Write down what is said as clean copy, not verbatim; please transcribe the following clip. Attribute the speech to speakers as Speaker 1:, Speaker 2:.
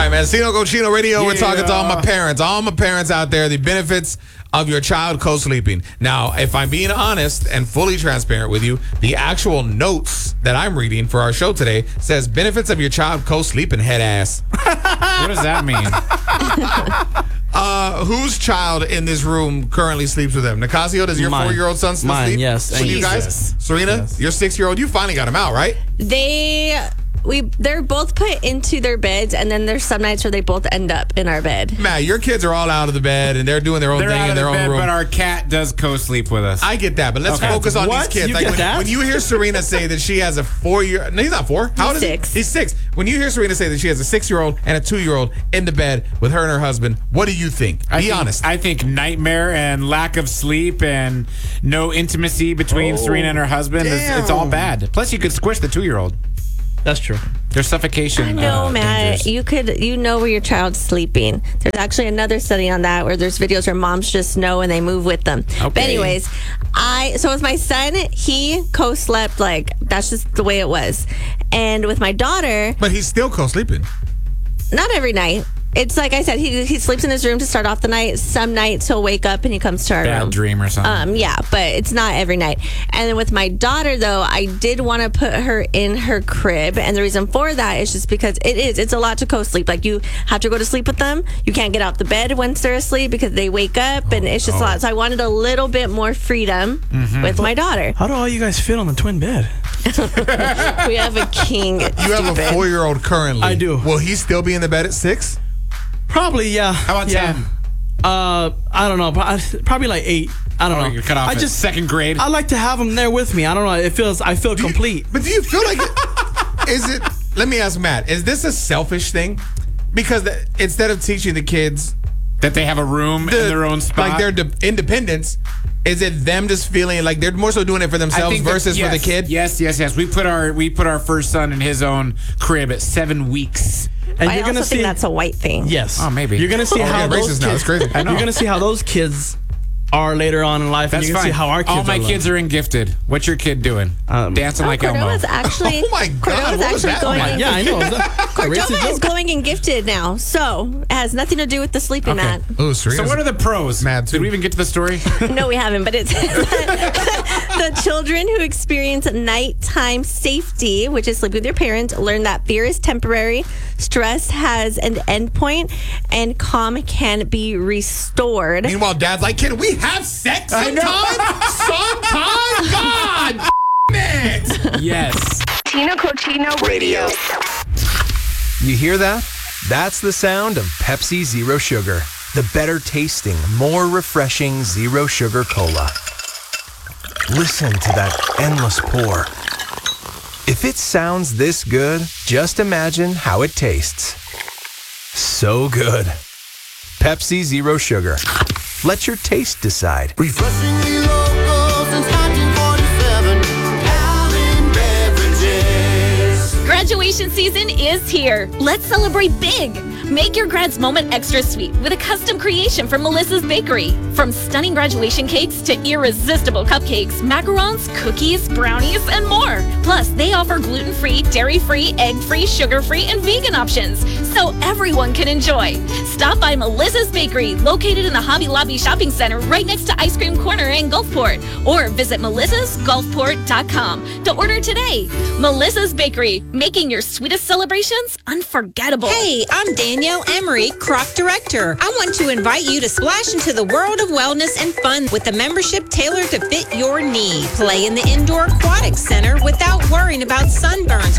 Speaker 1: right, man. Sino Cochino Radio. We're talking to all my parents out there. The benefits of your child co-sleeping. Now, if I'm being honest and fully transparent with you, the actual notes that I'm reading for our show today says benefits of your child co-sleeping, head ass.
Speaker 2: What does that mean?
Speaker 1: Whose child in this room currently sleeps with them? Nicasio, does your 4-year-old son still sleep?
Speaker 3: Mine, yes.
Speaker 1: With you guys? Serena,
Speaker 3: Yes.
Speaker 1: your 6-year-old, you finally got him out, right?
Speaker 4: They're both put into their beds, and then there's some nights where they both end up in our bed.
Speaker 1: Matt, your kids are all out of the bed and they're doing their own thing in their own room.
Speaker 2: But our cat does co-sleep with us.
Speaker 1: I get that, but let's focus on these kids.
Speaker 3: You
Speaker 1: Like
Speaker 3: get that?
Speaker 1: when you hear Serena say that she has a 4-year, no, he's not 4. How old is he?
Speaker 4: 6.
Speaker 1: He's 6. When you hear Serena say that she has a 6-year-old and a 2-year-old in the bed with her and her husband, what do you think? Be honest.
Speaker 2: I think nightmare and lack of sleep and no intimacy between Serena and her husband. It's all bad. Plus, you could squish the 2-year-old.
Speaker 3: That's true.
Speaker 2: There's suffocation.
Speaker 4: I know, Matt.
Speaker 2: dangers.
Speaker 4: You know where your child's sleeping. There's actually another study on that where there's videos where moms just know and they move with them. But anyways, so with my son, he co-slept, like that's just the way it was. And with my daughter,
Speaker 1: But he's still co-sleeping.
Speaker 4: not every night. It's like I said, he sleeps in his room to start off the night. Some nights he'll wake up and he comes to our room.
Speaker 2: Bad dream or something.
Speaker 4: Yeah, but it's not every night. And then with my daughter, though, I did want to put her in her crib. And the reason for that is just because it's a lot to co-sleep. Like, you have to go to sleep with them. You can't get out the bed once they're asleep because they wake up, and it's just a lot. So I wanted a little bit more freedom with my daughter.
Speaker 3: How do all you guys fit on the twin bed?
Speaker 4: We have a king.
Speaker 1: You have a 4-year-old currently.
Speaker 3: I do.
Speaker 1: Will he still be in the bed at 6?
Speaker 3: Probably, yeah.
Speaker 2: How about 10?
Speaker 3: I don't know. Probably like 8. I don't know.
Speaker 2: You're cut off at second grade.
Speaker 3: I like to have them there with me. I don't know. I feel complete.
Speaker 1: But do you feel like let me ask Matt, is this a selfish thing? Because instead of teaching the kids
Speaker 2: that they have a room in their own spot.
Speaker 1: like their independence, is it them just feeling like they're more so doing it for themselves versus for the kid?
Speaker 2: Yes. We put our first son in his own crib at 7 weeks.
Speaker 3: And
Speaker 4: I also think that's a white thing.
Speaker 3: Yes.
Speaker 2: Oh, maybe.
Speaker 3: You're gonna see how those kids.
Speaker 1: Now. It's crazy.
Speaker 3: You're gonna see how those kids are later on in life,
Speaker 2: That's
Speaker 3: and you're gonna
Speaker 2: fine.
Speaker 3: see how our kids
Speaker 2: All my kids are in gifted. What's your kid doing? Dancing like Elmo.
Speaker 4: Cordova's actually.
Speaker 1: Oh my God, what was that?
Speaker 4: Going.
Speaker 3: Yeah, I know.
Speaker 4: Cordova is going in gifted now, so it has nothing to do with the sleeping mat.
Speaker 1: Oh,
Speaker 2: So what are the pros?
Speaker 1: Mad too.
Speaker 2: Did we even get to the story?
Speaker 4: No, we haven't, but it's the children who experience nighttime safety, which is sleep with your parents, learn that fear is temporary, stress has an end point, and calm can be restored.
Speaker 1: Meanwhile, Dad's like, can we have sex sometime? God it!
Speaker 2: Yes.
Speaker 5: Tino Cochino Radio.
Speaker 6: You hear that? That's the sound of Pepsi Zero Sugar. The better tasting, more refreshing Zero Sugar Cola. Listen to that endless pour. If it sounds this good, just imagine how it tastes. So good. Pepsi Zero Sugar. Let your taste decide.
Speaker 7: Refreshingly local since 1947. Allen Beverages.
Speaker 8: Graduation season is here. Let's celebrate big. Make your grad's moment extra sweet with a custom creation from Melissa's Bakery. From stunning graduation cakes to irresistible cupcakes, macarons, cookies, brownies, and more. Plus, they offer gluten-free, dairy-free, egg-free, sugar-free, and vegan options, so everyone can enjoy. Stop by Melissa's Bakery, located in the Hobby Lobby Shopping Center right next to Ice Cream Corner in Gulfport, or visit melissasgulfport.com to order today. Melissa's Bakery, making your sweetest celebrations unforgettable.
Speaker 9: Hey, I'm Danielle Emery, Croc Director. I want to invite you to splash into the world of wellness and fun with a membership tailored to fit your needs. Play in the Indoor Aquatic Center without worrying about sunburns